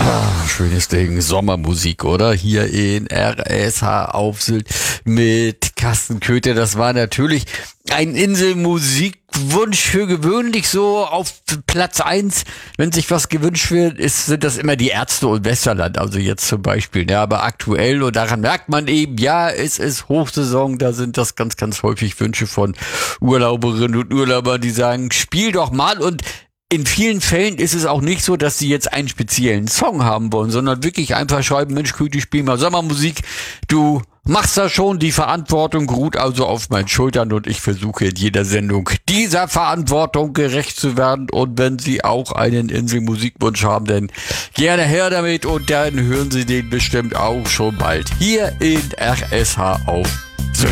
Schönes Ding, Sommermusik, oder? Hier in RSH auf Sylt mit Carsten Köther. Das war natürlich ein Inselmusikwunsch für gewöhnlich so auf Platz 1. Wenn sich was gewünscht wird, sind das immer die Ärzte und Westerland, also jetzt zum Beispiel. Ja, aber aktuell, und daran merkt man eben, ja, es ist Hochsaison, da sind das ganz, ganz häufig Wünsche von Urlauberinnen und Urlaubern, die sagen, spiel doch mal. Und in vielen Fällen ist es auch nicht so, dass sie jetzt einen speziellen Song haben wollen, sondern wirklich einfach schreiben, Mensch, Küti, spiel mal Sommermusik. Du machst das schon, die Verantwortung ruht also auf meinen Schultern und ich versuche in jeder Sendung dieser Verantwortung gerecht zu werden. Und wenn Sie auch einen Inselmusikwunsch haben, dann gerne her damit und dann hören Sie den bestimmt auch schon bald hier in RSH auf